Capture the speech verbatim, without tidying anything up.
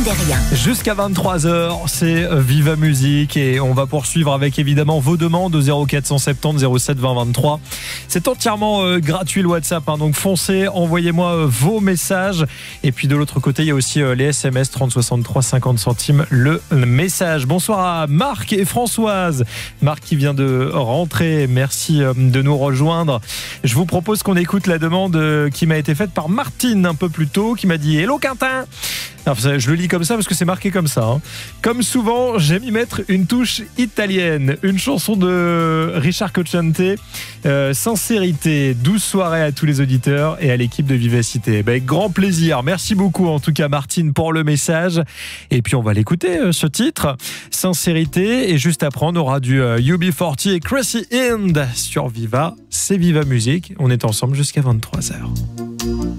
n'attendez rien. Jusqu'à vingt-trois heures, c'est Viva Musique et on va poursuivre avec évidemment vos demandes au zéro quatre cent soixante-dix zéro sept vingt vingt-trois. C'est entièrement euh, gratuit le WhatsApp, hein, donc foncez, envoyez-moi euh, vos messages. Et puis de l'autre côté, il y a aussi euh, les S M S trente soixante-trois cinquante centimes le message. Bonsoir à Marc et Françoise. Marc qui vient de rentrer, merci euh, de nous rejoindre. Je vous propose qu'on écoute la demande euh, qui m'a été faite par Martine un peu plus tôt, qui m'a dit « Hello Quintin !» Alors, je le lis comme ça parce que c'est marqué comme ça. Hein. Comme souvent, j'aime y mettre une touche italienne. Une chanson de Richard Cocciante. Euh, sincérité, douce soirée à tous les auditeurs et à l'équipe de Vivacité. Ben, avec grand plaisir. Merci beaucoup en tout cas Martine pour le message. Et puis on va l'écouter euh, ce titre. Sincérité. Et juste après on aura du euh, U B quarante et Crazy End sur Viva. C'est Viva Musique. On est ensemble jusqu'à vingt-trois heures.